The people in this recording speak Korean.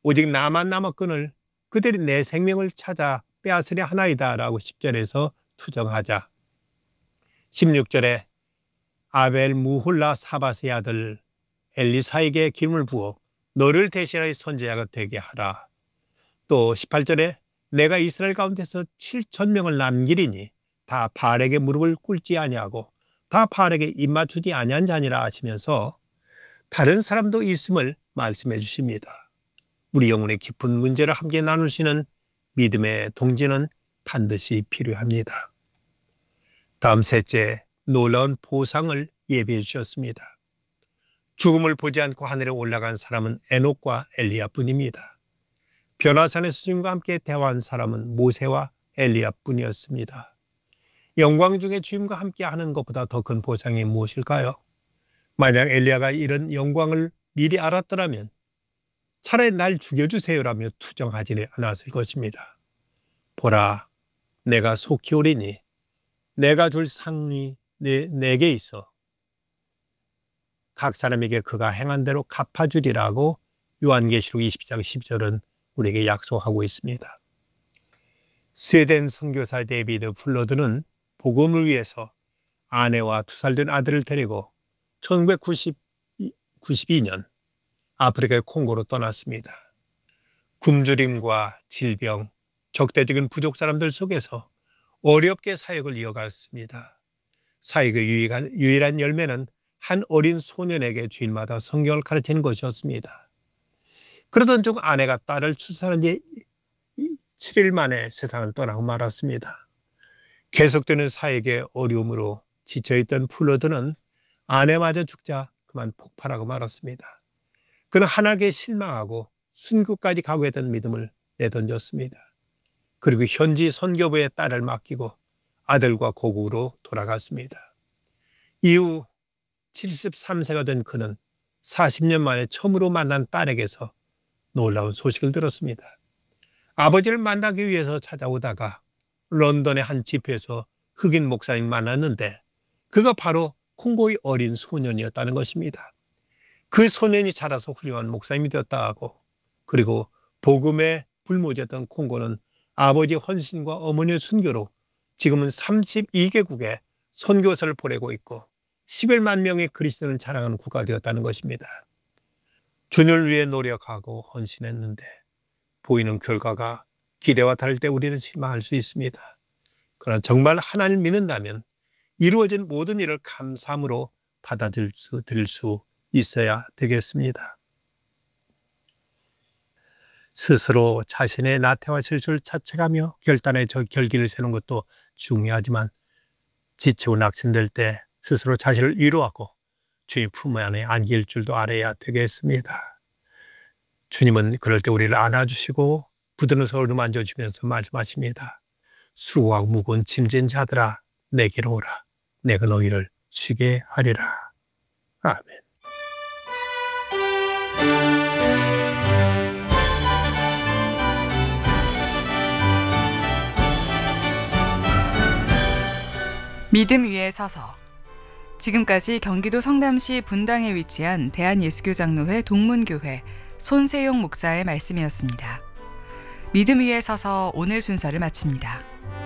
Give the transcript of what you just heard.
오직 나만 남았거늘 그들이 내 생명을 찾아 빼앗으려 하나이다 라고 10절에서 투정하자 16절에 아벨 무홀라 사바스의 아들 엘리사에게 기름을 부어 너를 대신하여 선지자가 되게 하라. 또 18절에 내가 이스라엘 가운데서 7,000명을 남기리니 다 바알에게 무릎을 꿇지 아니하고 다 바알에게 입맞추지 아니한 자니라 하시면서 다른 사람도 있음을 말씀해 주십니다. 우리 영혼의 깊은 문제를 함께 나누시는 믿음의 동지는 반드시 필요합니다. 다음 셋째, 놀라운 보상을 예비해 주셨습니다. 죽음을 보지 않고 하늘에 올라간 사람은 에녹과 엘리야뿐입니다. 변화산에서 주님과 함께 대화한 사람은 모세와 엘리야뿐이었습니다. 영광 중에 주님과 함께 하는 것보다 더 큰 보상이 무엇일까요? 만약 엘리야가 이런 영광을 미리 알았더라면 차라리 날 죽여주세요라며 투정하지 않았을 것입니다. 보라, 내가 속히 오리니 내가 줄 상이 내게 있어 각 사람에게 그가 행한 대로 갚아주리라고 요한계시록 22장 10절은 우리에게 약속하고 있습니다. 스웨덴 선교사 데이비드 플로드는 복음을 위해서 아내와 2살 된 아들을 데리고 1992년 아프리카의 콩고로 떠났습니다. 굶주림과 질병, 적대적인 부족 사람들 속에서 어렵게 사역을 이어갔습니다. 사역의 유일한 열매는 한 어린 소년에게 주일마다 성경을 가르치는 것이었습니다. 그러던 중 아내가 딸을 출산한 지 7일 만에 세상을 떠나고 말았습니다. 계속되는 사역의 어려움으로 지쳐있던 플로드는 아내마저 죽자 그만 폭발하고 말았습니다. 그는 하나님께 실망하고 순교까지 각오했던 믿음을 내던졌습니다. 그리고 현지 선교부에 딸을 맡기고 아들과 고국으로 돌아갔습니다. 이후 73세가 된 그는 40년 만에 처음으로 만난 딸에게서 놀라운 소식을 들었습니다. 아버지를 만나기 위해서 찾아오다가 런던의 한 집회에서 흑인 목사님 만났는데 그가 바로 콩고의 어린 소년이었다는 것입니다. 그 소년이 자라서 훌륭한 목사님이 되었다고, 그리고 복음에 불모지였던 콩고는 아버지의 헌신과 어머니의 순교로 지금은 32개국에 선교사를 보내고 있고 11만 명의 그리스도인을 자랑하는 국가가 되었다는 것입니다. 주님을 위해 노력하고 헌신했는데 보이는 결과가 기대와 다를 때 우리는 실망할 수 있습니다. 그러나 정말 하나님을 믿는다면 이루어진 모든 일을 감사함으로 받아들일 수 있어야 되겠습니다. 스스로 자신의 나태와 실수를 자책하며 결단의 결기를 세우는 것도 중요하지만 지치고 낙심될 때 스스로 자신을 위로하고 주님 품 안에 안길 줄도 알아야 되겠습니다. 주님은 그럴 때 우리를 안아주시고 부드러운 손으로 만져주면서 말씀하십니다. 수고하고 무거운 짐진 자들아 내게로 오라. 내가 너희를 쉬게 하리라. 아멘. 믿음 위에 서서. 지금까지 경기도 성남시 분당에 위치한 대한예수교장로회 동문교회 손세용 목사의 말씀이었습니다. 믿음 위에 서서 오늘 순서를 마칩니다.